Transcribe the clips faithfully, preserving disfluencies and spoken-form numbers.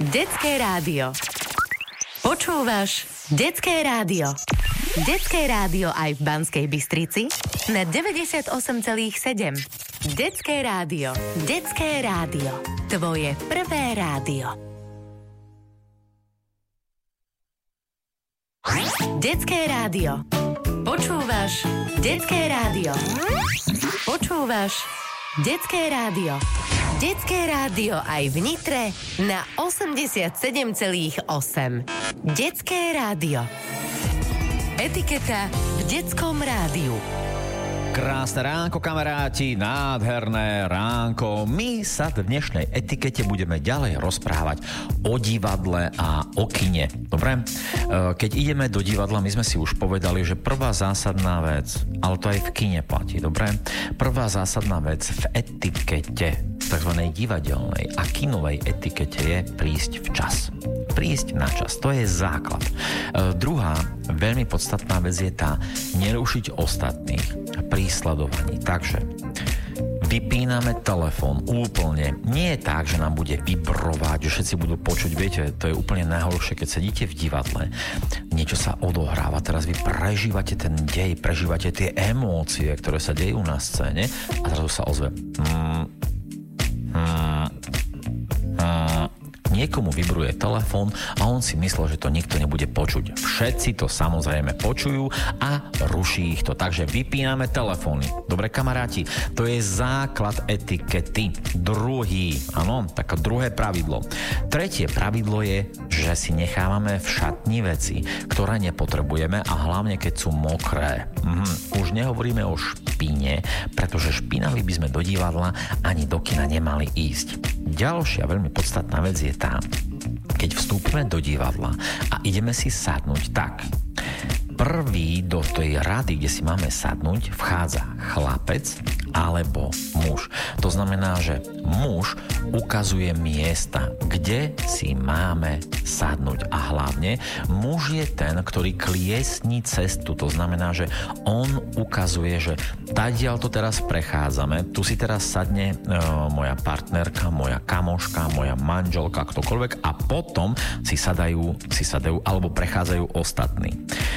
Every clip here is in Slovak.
Detské rádio. Počúvaš Detské rádio. Detské rádio aj v Banskej Bystrici na deväťdesiatosem celá sedem. Detské rádio. Detské rádio. Tvoje prvé rádio. Detské rádio. Počúvaš Detské rádio. Počúvaš Detské rádio. Detské rádio aj v Nitre na osemdesiatsedem celá osem. Detské rádio. Etiketa v detskom rádiu. Krásne ránko, kamaráti, nádherné ránko. My sa v dnešnej etikete budeme ďalej rozprávať o divadle a o kine. Dobre? Keď ideme do divadla, my sme si už povedali, že prvá zásadná vec, ale to aj v kine platí, dobre? Prvá zásadná vec v etikete, v tzv. Divadelnej a kinovej etikete je prísť včas. Prísť na čas, to je základ. E, druhá, veľmi podstatná vec je tá, nerušiť ostatných pri sledovaní. Takže vypíname telefón úplne. Nie je tak, že nám bude vibrovať, že všetci budú počuť. Viete, to je úplne najhoršie, keď sedíte v divadle. Niečo sa odohráva. Teraz vy prežívate ten dej, prežívate tie emócie, ktoré sa dejú na scéne a zrazu sa ozve hmm, hmm, hmm. Niekomu vibruje telefón a on si myslel, že to nikto nebude počuť. Všetci to samozrejme počujú a ruší ich to. Takže vypíname telefóny. Dobre, kamaráti, to je základ etikety. Druhý, áno, také druhé pravidlo. Tretie pravidlo je, že si nechávame v šatni veci, ktoré nepotrebujeme a hlavne keď sú mokré. Mhm. Už nehovoríme o špine, pretože špinaví by sme do divadla ani do kina nemali ísť. Ďalšia veľmi podstatná vec je tá, keď vstúpime do divadla a ideme si sadnúť, tak prvý do tej rady, kde si máme sadnúť, vchádza chlapec alebo muž. To znamená, že muž ukazuje miesta, kde si máme sadnúť. A hlavne muž je ten, ktorý kliesní cestu. To znamená, že on ukazuje, že tadiaľ to teraz prechádzame, tu si teraz sadne e, moja partnerka, moja kamoška, moja manželka, ktokoľvek a potom si sadajú, si sadajú alebo prechádzajú ostatní.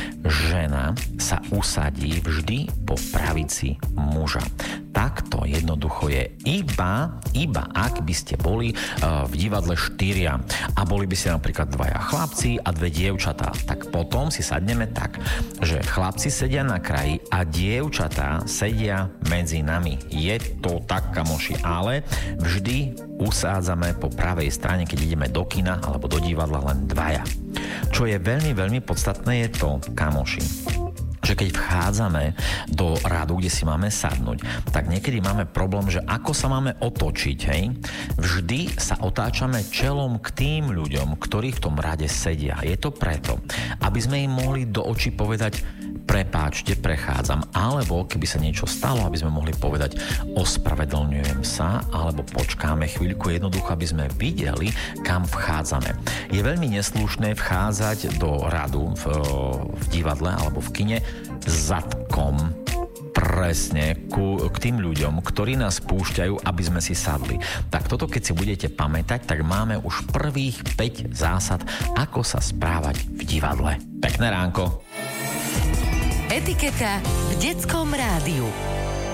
Žena sa usadí vždy po pravici muža. Takto jednoducho je iba, iba ak by ste boli uh, v divadle štyria a boli by ste napríklad dvaja chlapci a dve dievčatá, tak potom si sadneme tak, že chlapci sedia na kraji a dievčatá sedia medzi nami. Je to tak, kamoši, ale vždy usádzame po pravej strane, keď ideme do kina alebo do divadla len dvaja. Čo je veľmi, veľmi podstatné je to, kamoši, že keď vchádzame do radu, kde si máme sadnúť, tak niekedy máme problém, že ako sa máme otočiť, hej? Vždy sa otáčame čelom k tým ľuďom, ktorí v tom rade sedia. Je to preto, aby sme im mohli do očí povedať prepáčte, prechádzam, alebo keby sa niečo stalo, aby sme mohli povedať ospravedlňujem sa, alebo počkáme chvíľku, jednoducho, aby sme videli, kam vchádzame. Je veľmi neslušné vchádzať do radu v, v divadle alebo v kine zadkom presne ku, k tým ľuďom, ktorí nás púšťajú, aby sme si sadli. Tak toto, keď si budete pamätať, tak máme už prvých päť zásad, ako sa správať v divadle. Pekné ránko. Etiketa v detskom rádiu.